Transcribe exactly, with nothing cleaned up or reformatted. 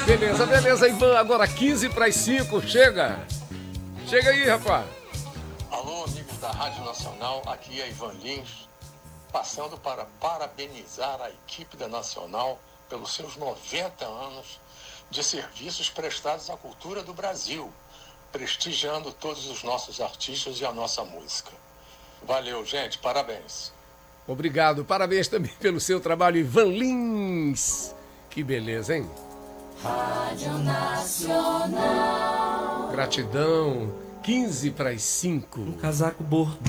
Beleza, beleza, Ivan. Agora quinze para as cinco. Chega. Chega aí, rapaz. Alô, amigos da Rádio Nacional. Aqui é Ivan Lins, passando para parabenizar a equipe da Nacional pelos seus noventa anos de serviços prestados à cultura do Brasil, prestigiando todos os nossos artistas e a nossa música. Valeu, gente. Parabéns. Obrigado. Parabéns também pelo seu trabalho, Ivan Lins. Que beleza, hein? Rádio Nacional. Gratidão. quinze para as cinco. Um casaco bordado.